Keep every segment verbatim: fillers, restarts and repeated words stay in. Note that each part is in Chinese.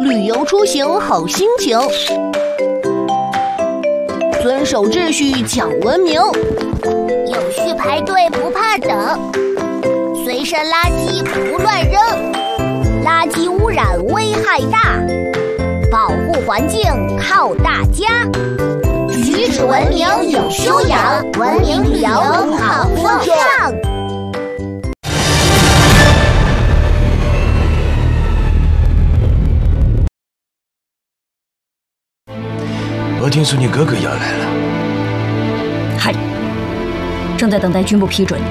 旅游出行好心情。遵守秩序讲文明， 有序排队不怕等，随身垃圾不乱扔，垃圾污染危害大，保护环境靠大家。举止文明有修养，文明旅游好风尚。 我听说你哥哥要来了。 嗨，正在等待军部批准。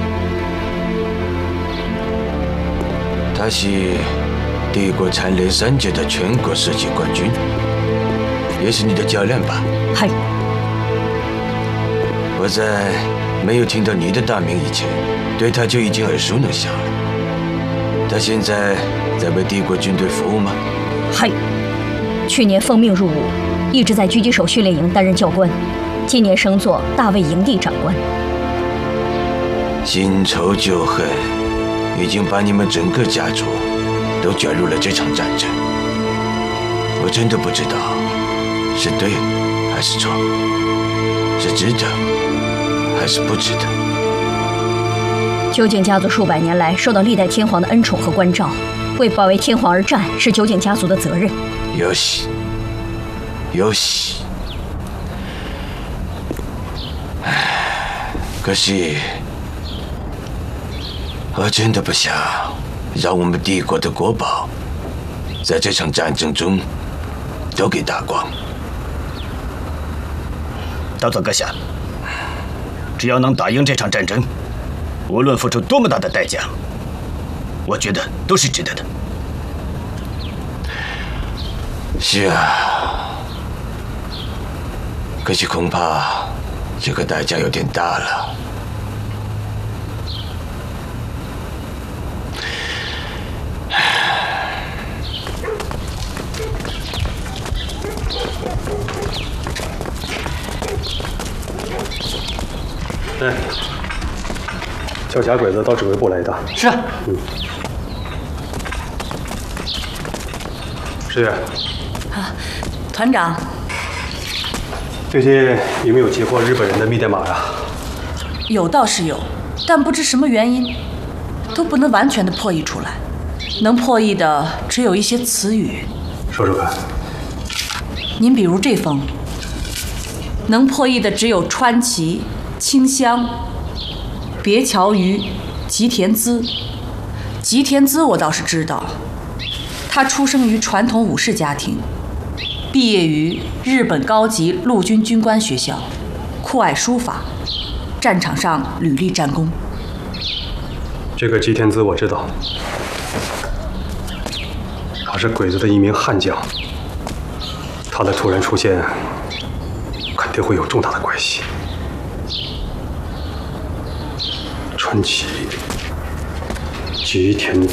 他是帝国蝉联三届的全国射击冠军，也是你的教练吧？ 嗨。 我在没有听到你的大名以前，对他就已经耳熟能详了。他现在在为帝国军队服务吗？ 嗨，去年奉命入伍。一直在狙击手训练营担任教官，今年升做大卫营地长官。 新仇旧恨已经把你们整个家族都卷入了这场战争。我真的不知道是对还是错，是值得还是不值得。 酒井家族数百年来受到历代天皇的恩宠和关照，为保卫天皇而战是酒井家族的责任。 有喜。有喜，可惜我真的不想让我们帝国的国宝在这场战争中都给打光。 大佐阁下，只要能打赢这场战争，无论付出多么大的代价，我觉得都是值得的。 是啊。可是恐怕这个代价有点大了。 哎，叫假鬼子到指挥部来一趟。 是。 嗯。十月。 啊，团长。 最近有没有截获日本人的密电码呀？ 有倒是有，但不知什么原因，都不能完全的破译出来。能破译的只有一些词语。 说说看。 您比如这封，能破译的只有川崎、清香、别桥鱼、吉田滋。吉田滋我倒是知道，他出生于传统武士家庭。毕业于日本高级陆军军官学校，酷爱书法，战场上屡立战功。 这个吉田滋我知道，他是鬼子的一名悍将，他的突然出现肯定会有重大的关系。川崎、吉田滋。